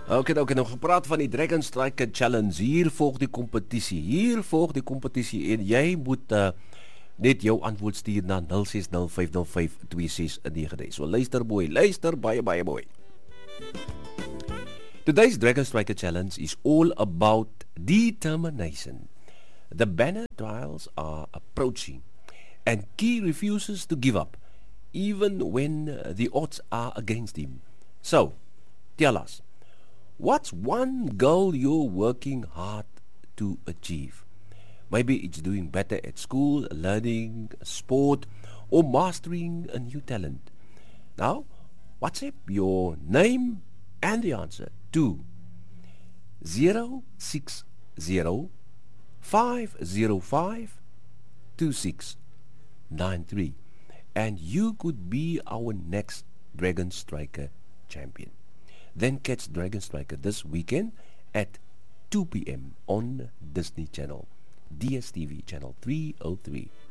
Okay, nou gepraat van die Dragon Striker Challenge. Hier volg die kompetisie. En jy moet net jou antwoord stuur na 0605052693. So luister baie mooi. Today's Dragon Striker Challenge is all about determination. The banner trials are approaching, and Key refuses to give up, even when the odds are against him. So, tell us, what's one goal you're working hard to achieve? Maybe it's doing better at school, learning a sport, or mastering a new talent. Now, WhatsApp your name and the answer to 060 505 2693, and you could be our next Dragon Striker champion. Then catch Dragon Striker this weekend at 2 p.m. on Disney Channel, DSTV Channel 303.